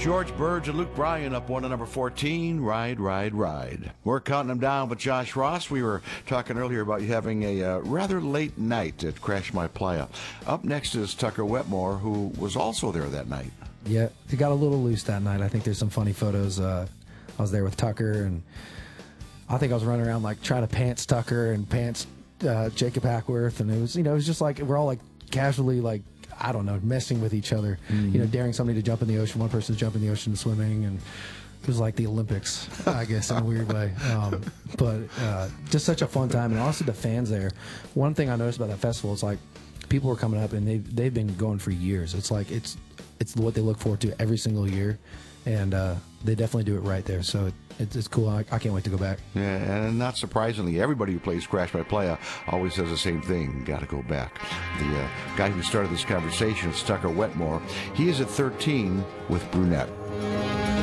George Burge and Luke Bryan up one to number 14, Ride, Ride, Ride. We're counting them down with Josh Ross. We were talking earlier about you having a rather late night at Crash My Playa. Up next is Tucker Wetmore, who was also there that night. Yeah, he got a little loose that night. I think there's some funny photos. I was there with Tucker, and I think I was running around like trying to pants Tucker and pants Jacob Hackworth, and it was just like we're all like casually like, I don't know, messing with each other, daring somebody to jump in the ocean. One person's jumping in the ocean swimming, and it was like the Olympics, I guess, in a weird way. But just such a fun time, and also the fans there. One thing I noticed about that festival is like people were coming up, and they've been going for years. It's like it's what they look forward to every single year, and they definitely do it right there. So it's cool. I can't wait to go back. Yeah, and not surprisingly, everybody who plays Crash My Playa always says the same thing. Got to go back. The guy who started this conversation is Tucker Wetmore. He is at 13 with Brunette.